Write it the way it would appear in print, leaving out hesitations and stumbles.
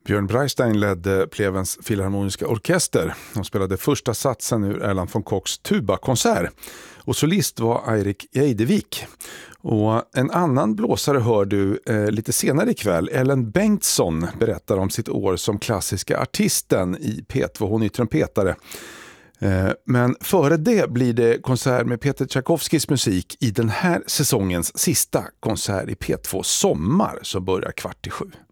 Björn Breistein ledde Plevens Filharmoniska orkester. De spelade första satsen ur Erland von Kochs tubakonsert. Och solist var Eirik Eidevik. Och en annan blåsare hör du lite senare ikväll. Ellen Bengtsson berättar om sitt år som klassiska artisten i P2. Hon är trumpetare. Men före det blir det konsert med Peter Tchaikovskys musik i den här säsongens sista konsert i P2 Sommar som börjar 6:15.